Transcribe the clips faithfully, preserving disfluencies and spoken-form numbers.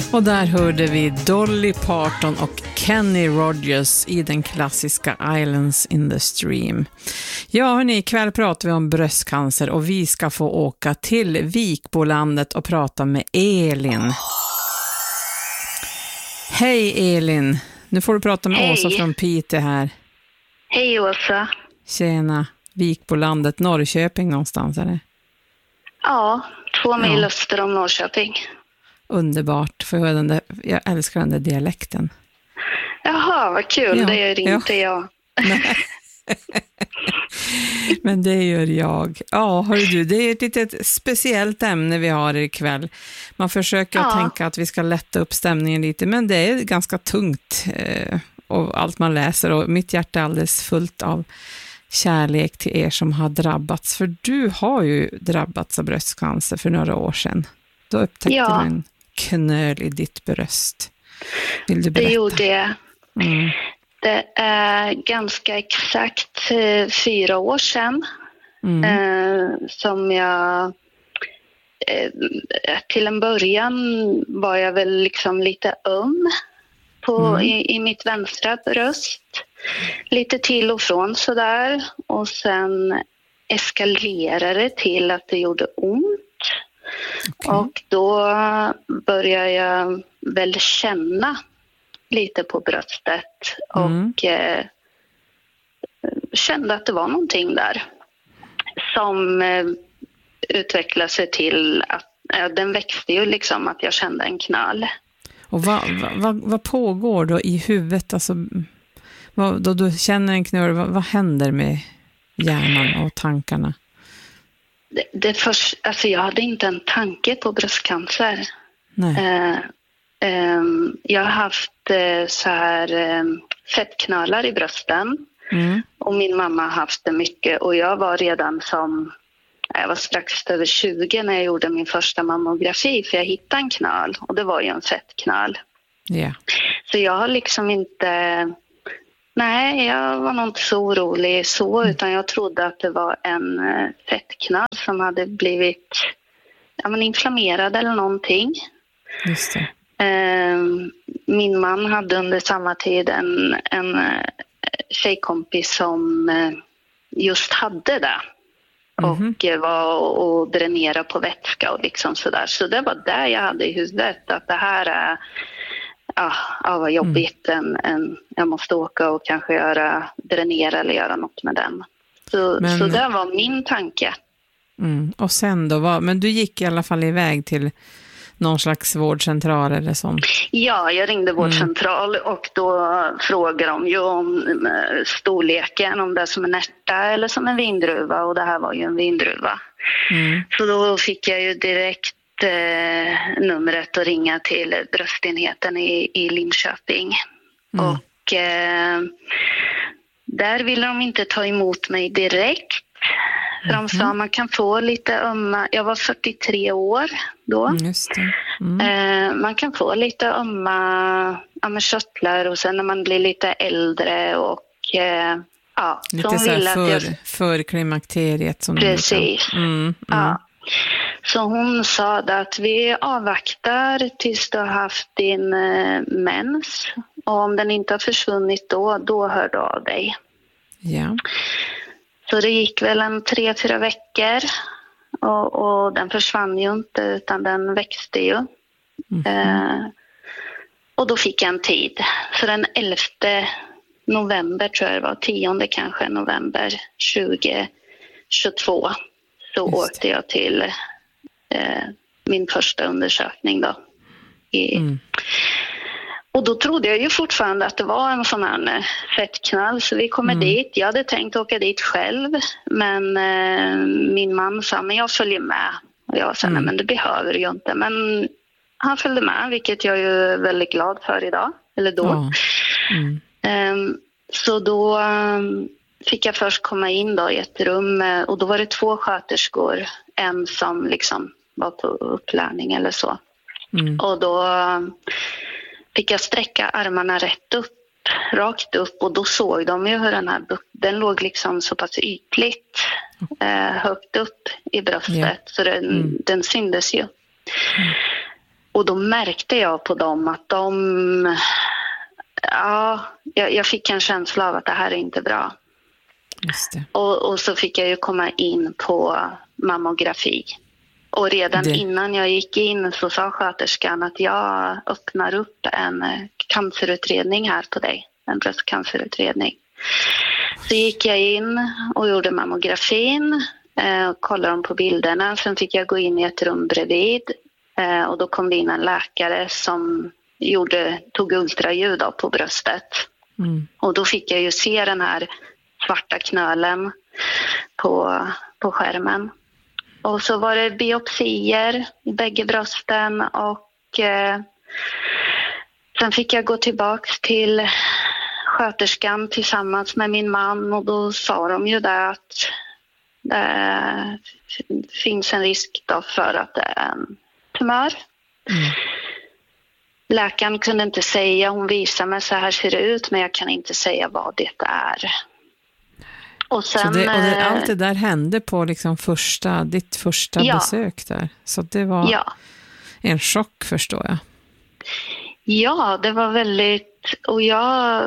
Och där hörde vi Dolly Parton och Kenny Rogers i den klassiska Islands in the Stream. Ja hörni, ikväll pratar vi om bröstcancer och vi ska få åka till Vikbolandet och prata med Elin. Hej Elin, nu får du prata med Hej. Åsa från Piteå här. Hej Åsa. Tjena, Vikbolandet, Norrköping någonstans är det? Ja, två mil Ja. öster om Norrköping. Underbart, för jag, den där, jag älskar den där dialekten. Jaha, vad kul, Ja, det gör inte ja. jag. Men det gör jag. Ja, hörru du, det är ett litet speciellt ämne vi har ikväll. Man försöker Ja. att tänka att vi ska lätta upp stämningen lite, men det är ganska tungt eh, och allt man läser. Och mitt hjärta är alldeles fullt av kärlek till er som har drabbats. För du har ju drabbats av bröstcancer för några år sedan. Då upptäckte Ja. du en knöl i ditt bröst. Vill du Det berätta? gjorde jag. Mm. Det är ganska exakt eh, fyra år sedan Mm. eh, som jag eh, till en början var jag väl liksom lite öm på, Mm. i, i mitt vänstra bröst. Lite till och från sådär. Och sen eskalerade det till att det gjorde ont. Okej. Och då började jag väl känna lite på bröstet Mm. och eh, kände att det var någonting där som eh, utvecklade sig till att eh, den växte ju liksom att jag kände en knall. Och vad, vad, vad, vad pågår då i huvudet? Alltså, vad, då du känner en knöl, vad, vad händer med hjärnan och tankarna? Det, det först, alltså jag hade inte en tanke på bröstcancer. Nej. Eh, eh, jag har haft eh, så här eh, fettknölar i brösten. Mm. Och min mamma har haft det mycket. Och jag var redan som, jag var strax över tjugo när jag gjorde min första mammografi. För jag hittade en knöl och det var ju en fettknöl. Ja. Så jag har liksom inte, nej jag var nog inte så orolig så. Utan jag trodde att det var en eh, fettknöl som hade blivit ja, men inflammerad eller någonting. Just det. Eh, min man hade under samma tid en, en eh, tjejkompis som eh, just hade det. Mhm. Och eh, var och dränera på vätska och liksom sådär. Så det var där jag hade i huvudet att det här är, ja, ja vad jobbigt. En, en, jag måste åka och kanske göra, dränera eller göra något med den. Så, Men- så det var min tanke. Mm. Och sen då, vad, men du gick i alla fall iväg till någon slags vårdcentral eller sånt? Ja, jag ringde vårdcentral och då frågade de ju om eh, storleken, om det är som en ärta eller som en vindruva, och det här var ju en vindruva. Mm. Så då fick jag ju direkt eh, numret att ringa till bröstenheten i, i Linköping. Mm. Och eh, där ville de inte ta emot mig direkt. För de sa man kan få lite ömma, jag var fyrtiotre år då. Mm, just det. Mm. Eh, man kan få lite ömma ja, med körtlar och sen när man blir lite äldre och eh, ja. Lite de så vill här att för, jag... för klimakteriet som Precis. Du mm, mm. Ja. Så hon sa att vi avvaktar tills du har haft din eh, mens. Och om den inte har försvunnit då, då hör du av dig. Ja. Så det gick väl en tre, fyra veckor. Och, och den försvann ju inte utan den växte ju. Mm. Eh, och då fick jag en tid. Så den elfte november tror jag det var, tionde kanske november tjugohundratjugotvå. Så Just det. åkte jag till eh, min första undersökning då. I, Mm. Och då trodde jag ju fortfarande att det var en sån här eh, fettknall. Så vi kommer Mm. dit. Jag hade tänkt åka dit själv. Men eh, min man sa, men jag följer med. Och jag sa, Mm. nej men det behöver du ju inte. Men han följde med, vilket jag ju är väldigt glad för idag. Eller då. Ja. Mm. Ehm, så då ehm, fick jag först komma in då i ett rum. eh, Och då var det två sköterskor. En som liksom var på upplärning eller så. Mm. Och då ehm, fick jag sträcka armarna rätt upp, rakt upp. Och då såg de ju hur den här den låg liksom så pass ytligt eh, högt upp i bröstet. Ja. Så den, Mm. den syndes ju. Och Och då märkte jag på dem att de... Ja, jag, jag fick en känsla av att det här är inte bra. Just det. Och, och så fick jag ju komma in på mammografi. Och redan det. innan jag gick in så sa sköterskan att jag öppnar upp en cancerutredning här på dig. En bröstcancerutredning. Så gick jag in och gjorde mammografin. Eh, och kollade dem på bilderna. Sen fick jag gå in i ett rum bredvid. Eh, och då kom det in en läkare som gjorde, tog ultraljud på bröstet. Mm. Och då fick jag ju se den här svarta knölen på, på skärmen. Och så var det biopsier i bägge brösten och eh, sen fick jag gå tillbaks till sköterskan tillsammans med min man och då sa de ju där att det finns en risk då för att det är en tumör. Mm. Läkaren kunde inte säga, hon visade mig så här ser det ut men jag kan inte säga vad det är. Och sen, så det, och det, allt det där hände på liksom första, ditt första ja. besök där. Så det var ja. en chock förstår jag. Ja, det var väldigt, och jag,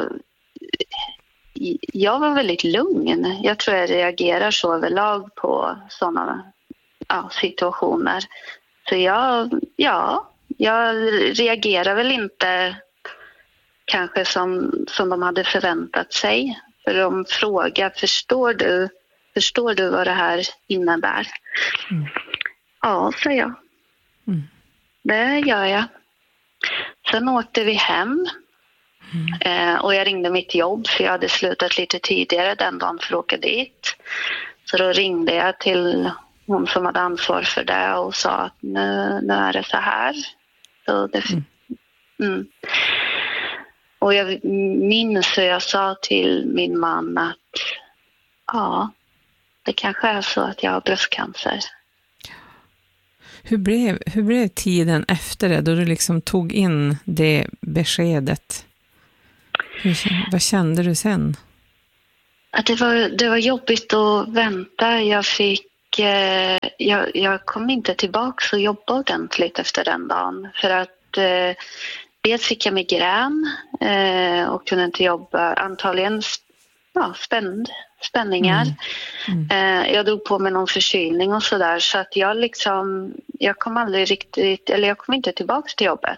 jag var väldigt lugn. Jag tror jag reagerar så överlag på sådana ja, situationer. Så jag, ja, jag reagerar väl inte kanske som, som de hade förväntat sig. För de frågar, förstår du, förstår du vad det här innebär? Mm. Ja, säger jag. Mm. Det gör jag. Sen åkte vi hem. Mm. Eh, och jag ringde mitt jobb för jag hade slutat lite tidigare den dagen för att åka dit. Så då ringde jag till hon som hade ansvar för det och sa att nu, nu är det så här. Så det, mm. Mm. Och jag minns hur jag sa till min man att ja, det kanske är så att jag har bröstcancer. Hur blev, hur blev tiden efter det då du liksom tog in det beskedet? Hur, vad kände du sen? Att det var, det var jobbigt att vänta. Jag fick, eh, jag, jag kom inte tillbaka och jobba ordentligt efter den dagen. För att eh, dels fick jag migrän eh, och kunde inte jobba. Antagligen ja, spänd, spänningar. Mm. Mm. Eh, jag drog på mig någon förkylning och sådär. Så att jag liksom, jag kom aldrig riktigt, eller jag kom inte tillbaka till jobbet.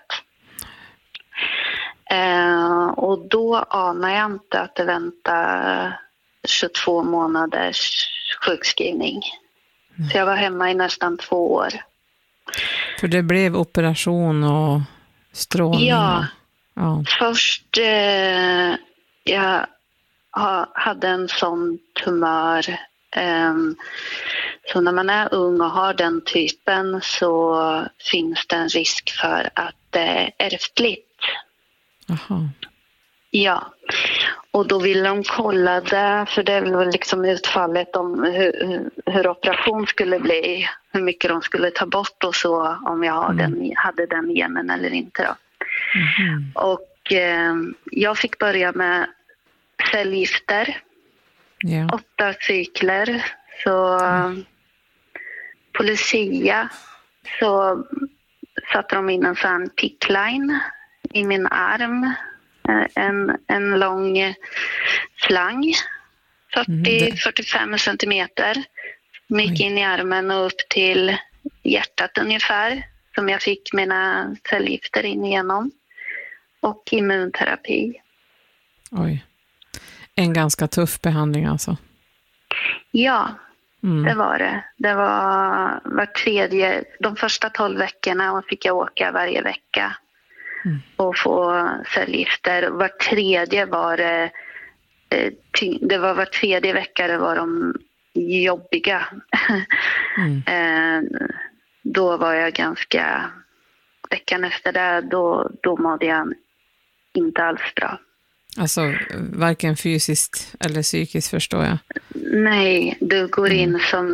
Eh, och då anar jag inte att det väntar tjugotvå månaders sjukskrivning. Mm. Så jag var hemma i nästan två år. För det blev operation och strålning? Ja, ja. först eh, jag ha, hade en sån tumör. Eh, så när man är ung och har den typen så finns det en risk för att det är ärftligt. Aha. Ja, och då ville de kolla det, för det var liksom utfallet om hur, hur operation skulle bli, hur mycket de skulle ta bort och så, om jag mm. den, hade den genen eller inte då. Mm. Och eh, jag fick börja med cellgifter, yeah. åtta cykler, så mm. på Lucia så satte de in en sån pickline i min arm. En, en lång slang, fyrtio till fyrtiofem centimeter, som gick in i armen och upp till hjärtat ungefär, som jag fick mina cellgifter in igenom, och immunterapi. Oj, en ganska tuff behandling alltså. Ja, mm. det var det. Det var var tredje, de första tolv veckorna fick jag åka varje vecka. Mm. Och få cellgifter. Var tredje var det, det var var tredje vecka det var de jobbiga. Mm. Då var jag ganska, veckan efter det, då, då mådde jag inte alls bra. Alltså varken fysiskt eller psykiskt, förstår jag. Nej, du går in mm. som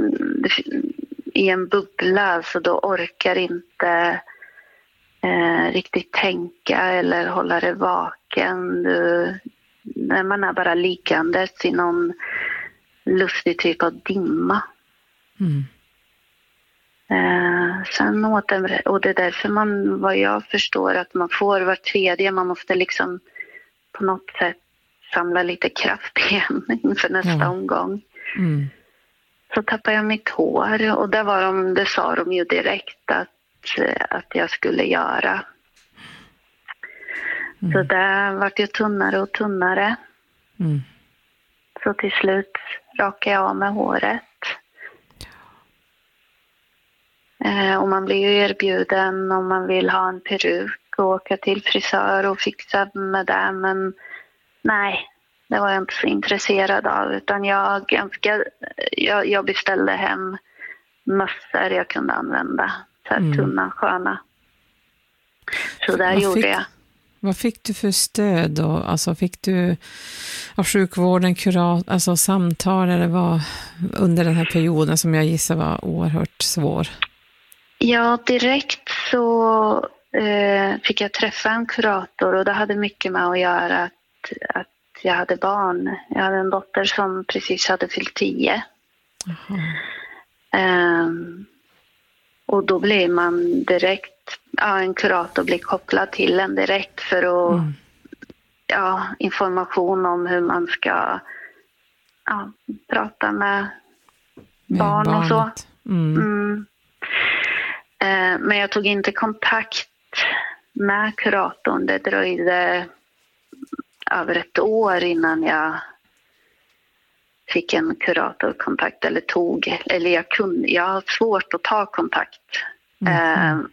i en bubbla, så då orkar inte Eh, riktigt tänka eller hålla dig vaken. Du, när man är bara liggandes i någon lustig typ av dimma. Mm. Eh, sen åter, och det är därför man, vad jag förstår, att man får var tredje, man måste liksom på något sätt samla lite kraft igen inför nästa Ja. omgång. Mm. Så tappade jag mitt hår och det, var de, det sa de ju direkt att, att jag skulle göra. Mm. Så det vart ju tunnare och tunnare. Mm. Så till slut rakade jag av med håret. Eh, och man blir ju erbjuden om man vill ha en peruk och åka till frisör och fixa med det. Men nej, det var jag inte så intresserad av. Utan jag, ganska, jag, jag beställde hem mössor jag kunde använda. Så här Mm. tunna, sköna. Så där Vad gjorde fick- jag. Vad fick du för stöd då? Alltså fick du av sjukvården kurat, alltså samtal eller vad under den här perioden som jag gissar var oerhört svår? Ja, direkt så eh, fick jag träffa en kurator och det hade mycket med att göra att, att jag hade barn. Jag hade en dotter som precis hade fyllt tio. Jaha. Ehm, och då blir man direkt, ja, en kurator blir kopplad till en direkt för att, Mm. ja, information om hur man ska, ja, prata med Med barn och så. barnet. Mm. Mm. Eh, men jag tog inte kontakt med kuratorn. Det dröjde över ett år innan jag fick en kuratorkontakt eller tog, eller jag kunde, jag har svårt att ta kontakt. Mm. Eh,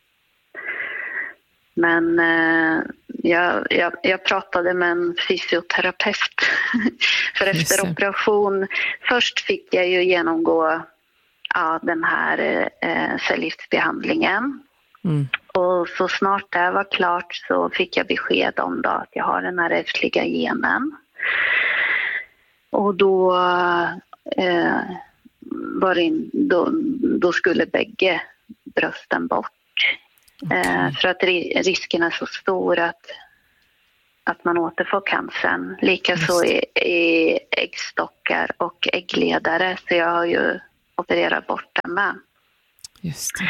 men eh, jag, jag, jag pratade med en fysioterapeut för Just efter det. operation. Först fick jag ju genomgå, ja, den här eh, cellgiftsbehandlingen. Mm. Och så snart det var klart så fick jag besked om då att jag har den här ärftliga genen. Och då, eh, var in, då, då skulle bägge brösten bort. Eh, för att ri- risken är så stor att, att man återfår cancern. Likaså Just i, i äggstockar och äggledare. Så jag har ju opererat bort den med. Just det.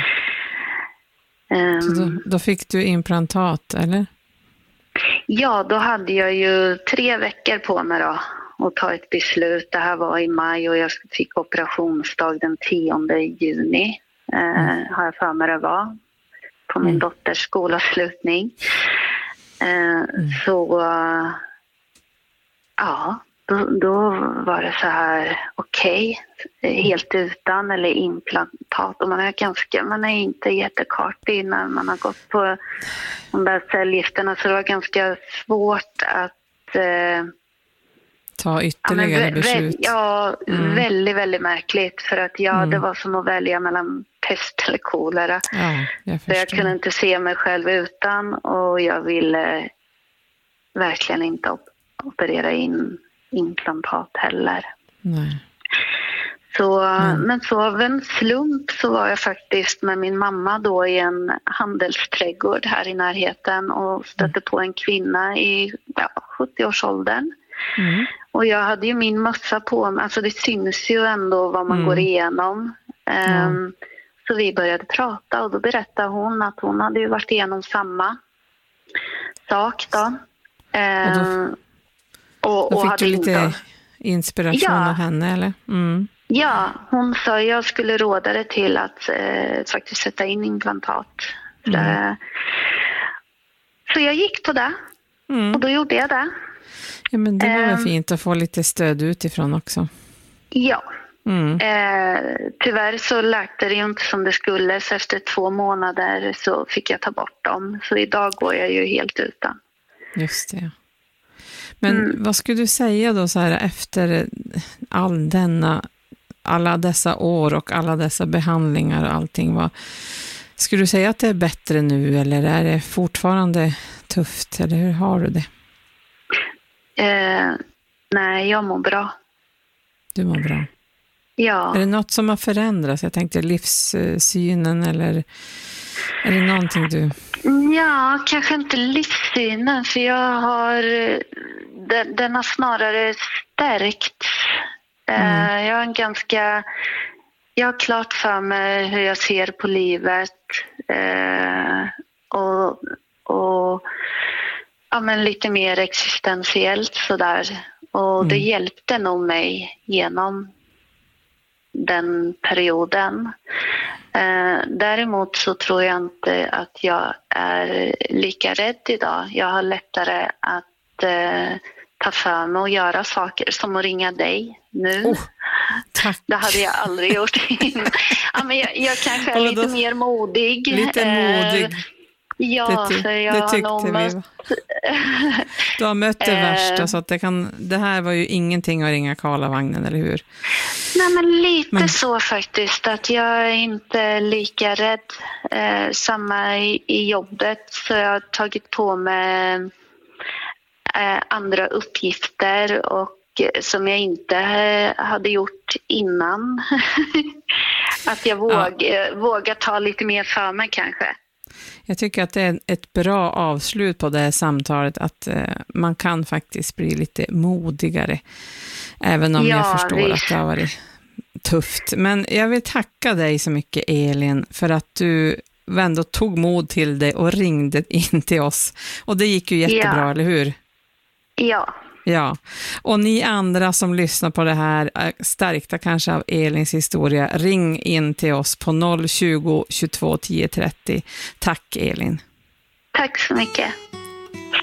Ehm, Så då, då fick du implantat, eller? Ja, då hade jag ju tre veckor på mig då att ta ett beslut. Det här var i maj och jag fick operationsdag den tionde juni. Eh, Mm. har jag för mig det var. På min Mm. dotters skolavslutning. Eh, Mm. Så eh, ja, då, då var det så här, okej, helt utan eller implantat. Och man är ganska, man är inte jättekartig när man har gått på de där cellgifterna. Så det var ganska svårt att eh, Ta ja, ytterligare men vä- vä- beslut. ja, Mm. väldigt, väldigt märkligt. För att ja, Mm. det var som att välja mellan pest eller kolera. Ja, jag Så jag förstår. kunde inte se mig själv utan och jag ville verkligen inte op- operera in implantat heller. Nej. Så, Mm. Men så av en slump så var jag faktiskt med min mamma då i en handelsträdgård här i närheten och stötte på en kvinna i ja, sjuttio-årsåldern. Mm. Och jag hade ju min mössa på mig, alltså det syns ju ändå vad man Mm. går igenom. Um, så vi började prata och då berättade hon att hon hade ju varit igenom samma sak då. Och då- Um, och, Då och fick hade du lite inte... inspiration Ja. av henne, eller? Mm. Ja, hon sa jag skulle råda det till att eh, faktiskt sätta in implantat. Så, Mm. så jag gick på det Mm. och då gjorde jag det. Ja, men det var väl Ehm. fint att få lite stöd utifrån också. Ja, Mm. eh, tyvärr så läkte det ju inte som det skulle så efter två månader så fick jag ta bort dem. Så idag går jag ju helt utan. Just det. Men Mm. vad skulle du säga då så här efter all denna, alla dessa år och alla dessa behandlingar och allting? Vad, skulle du säga att det är bättre nu eller är det fortfarande tufft? Eller hur har du det? Eh, nej, jag mår bra. Du mår bra. Ja. Är det något som har förändrats? Jag tänkte livssynen eller är det någonting du... Ja, kanske inte livssynen för jag har den, den har snarare stärkt. Mm. Eh, jag har en ganska jag har klart för mig hur jag ser på livet. Eh, och och ja, men lite mer existentiellt sådär. Och mm. det hjälpte nog mig genom den perioden. Eh, däremot så tror jag inte att jag är lika rädd idag. Jag har lättare att eh, ta för mig och göra saker som att ringa dig nu. Oh, tack. Det hade jag aldrig gjort. Ja, men jag, jag kanske är lite mer modig. Lite modig. Eh, ja, det, för jag det har nog mött... Du har mött det värsta, så att det, kan, det här var ju ingenting att ringa Karlavagnen, eller hur? Nej, men lite men... så faktiskt, att jag är inte lika rädd. Eh, samma i, i jobbet, så jag har tagit på mig eh, andra uppgifter och som jag inte hade gjort innan. Att jag våg, ja. vågar ta lite mer för mig kanske. Jag tycker att det är ett bra avslut på det här samtalet, att eh, man kan faktiskt bli lite modigare, även om ja, jag förstår visst. Att det har varit tufft. Men jag vill tacka dig så mycket, Elin, för att du ändå tog mod till dig och ringde in till oss. Och det gick ju jättebra, ja. Eller hur? Ja. Ja, och ni andra som lyssnar på det här, stärkta kanske av Elins historia, ring in till oss på noll tjugo, tjugotvå, tio trettio. Tack, Elin. Tack så mycket.